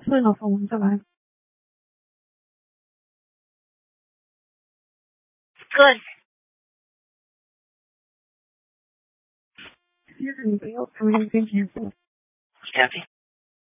所以老婆，我们再来。 Good. 其实你不要承认跟结果。 Happy?